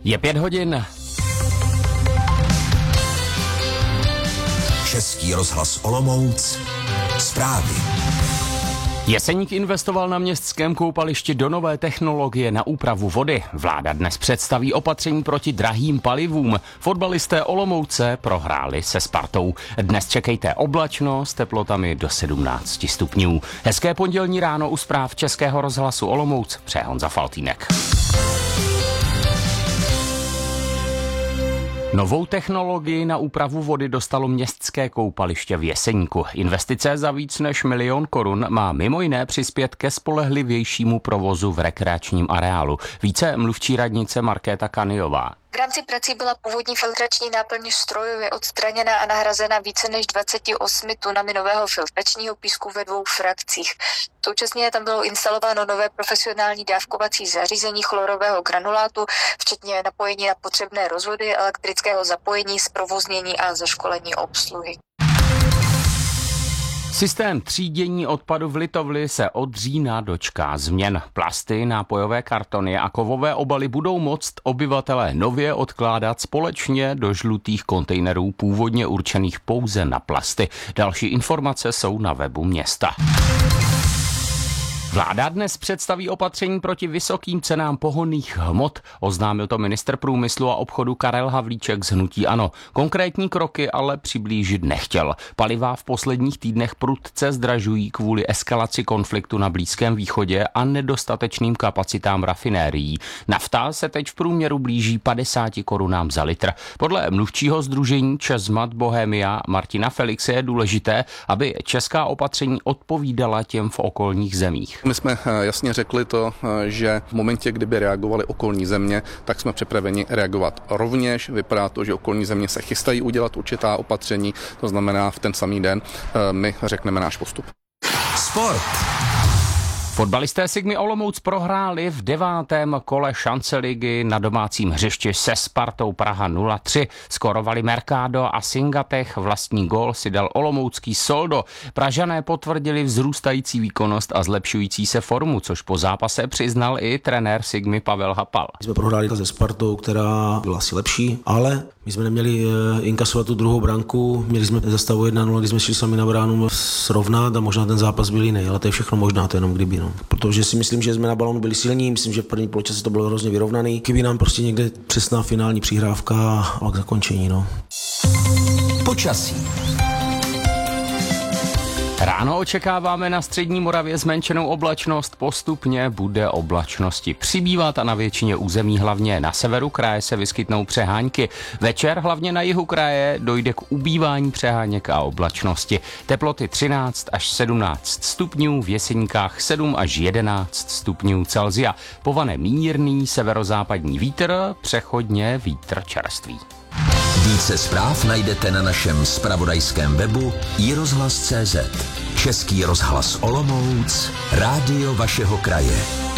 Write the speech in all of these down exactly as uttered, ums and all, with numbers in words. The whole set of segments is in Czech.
Je pět hodin. Český rozhlas Olomouc. Zprávy. Jeseník investoval na městském koupališti do nové technologie na úpravu vody. Vláda dnes představí opatření proti drahým palivům. Fotbalisté Olomouce prohráli se Spartou. Dnes čekejte oblačno s teplotami do sedmnáct stupňů. Hezké pondělní ráno u zpráv Českého rozhlasu Olomouc přeje Honza Faltýnek. Novou technologii na úpravu vody dostalo městské koupaliště v Jeseníku. Investice za víc než milion korun má mimo jiné přispět ke spolehlivějšímu provozu v rekreačním areálu. Více mluvčí radnice Markéta Kaniová. V rámci prací byla původní filtrační náplň strojově odstraněna a nahrazena více než dvaceti osmi tunami nového filtračního písku ve dvou frakcích. Současně tam bylo instalováno nové profesionální dávkovací zařízení chlorového granulátu, včetně napojení na potřebné rozvody, elektrického zapojení, zprovoznění a zaškolení obsluhy. Systém třídění odpadu v Litovli se od října dočká změn. Plasty, nápojové kartony a kovové obaly budou moct obyvatelé nově odkládat společně do žlutých kontejnerů původně určených pouze na plasty. Další informace jsou na webu města. Vláda dnes představí opatření proti vysokým cenám pohonných hmot, oznámil to ministr průmyslu a obchodu Karel Havlíček z hnutí ANO. Konkrétní kroky ale přiblížit nechtěl. Paliva v posledních týdnech prudce zdražují kvůli eskalaci konfliktu na Blízkém východě a nedostatečným kapacitám rafinérií. Nafta se teď v průměru blíží padesáti korunám za litr. Podle mluvčího sdružení Česmat Bohemia Martina Felixe je důležité, aby česká opatření odpovídala těm v okolních zemích. My jsme jasně řekli to, že v momentě, kdyby reagovali okolní země, tak jsme připraveni reagovat rovněž. Vypadá to, že okolní země se chystají udělat určitá opatření, to znamená v ten samý den my řekneme náš postup. Sport. Fotbalisté Sigmy Olomouc prohráli v devátém kole šance ligy na domácím hřišti se Spartou Praha nula tři. Skorovali Mercado a Singatech, vlastní gól si dal olomoucký Soldo. Pražané potvrdili vzrůstající výkonnost a zlepšující se formu, což po zápase přiznal i trenér Sigmy Pavel Hapal. My jsme prohráli se Spartou, která byla asi lepší, ale my jsme neměli inkasovat tu druhou branku, měli jsme za stavu jedna nula, když jsme šli sami na bránu srovnat a možná ten zápas byl jiný, ale to je všechno možná, to je jenom kdyby. No. Protože si myslím, že jsme na balónu byli silní, myslím, že v první poločase to bylo hrozně vyrovnaný. Chybí nám prostě někde přesná finální přihrávka a k zakončení. No. Počasí. Ráno očekáváme na střední Moravě zmenšenou oblačnost, postupně bude oblačnosti přibývat a na většině území, hlavně na severu kraje, se vyskytnou přehánky. Večer hlavně na jihu kraje dojde k ubývání přeháněk a oblačnosti. Teploty třináct až sedmnáct stupňů, v Jeseníkách sedm až jedenáct stupňů Celsia. Povane mírný severozápadní vítr, přechodně vítr čerstvý. Více zpráv najdete na našem zpravodajském webu i rozhlas tečka cé zet. Český rozhlas Olomouc, rádio vašeho kraje.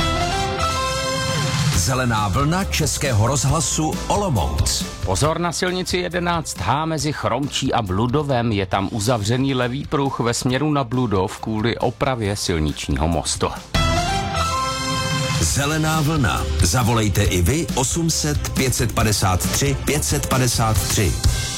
Zelená vlna Českého rozhlasu Olomouc. Pozor na silnici jedenáct há mezi Chromčí a Bludovem, je tam uzavřený levý pruh ve směru na Bludov kvůli opravě silničního mostu. Zelená vlna. Zavolejte i vy osm set pět padesát tři pět padesát tři.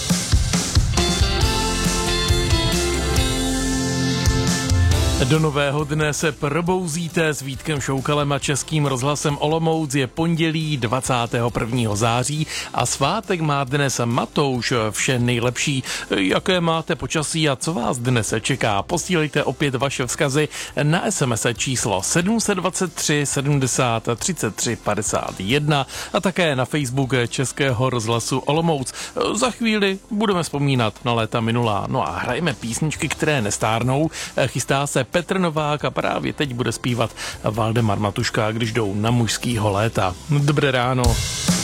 Do nového dne se probouzíte s Vítkem Šoukalem a Českým rozhlasem Olomouc. Je pondělí dvacátého prvního září a svátek má dnes Matouš. Vše nejlepší. Jaké máte počasí a co vás dnes čeká? Posílejte opět vaše vzkazy na es em es číslo sedm set dvacet tři sedmdesát třicet tři padesát jedna a také na Facebook Českého rozhlasu Olomouc. Za chvíli budeme vzpomínat na léta minulá. No a hrajeme písničky, které nestárnou. Chystá se Petr Novák a právě teď bude zpívat Valdemar Matuška, když jdou na mužskýho léta. Dobré ráno.